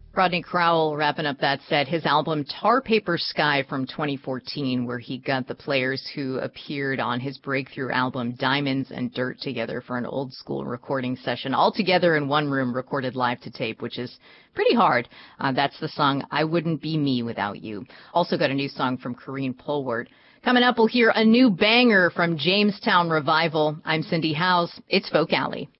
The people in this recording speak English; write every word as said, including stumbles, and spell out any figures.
Rodney Crowell wrapping up that set, his album Tar Paper Sky from twenty fourteen, where he got the players who appeared on his breakthrough album Diamonds and Dirt together for an old school recording session, all together in one room, recorded live to tape, which is pretty hard. Uh, that's the song I Wouldn't Be Me Without You. Also got a new song from Corrine Polwart. Coming up, we'll hear a new banger from Jamestown Revival. I'm Cindy Howes. It's Folk Alley.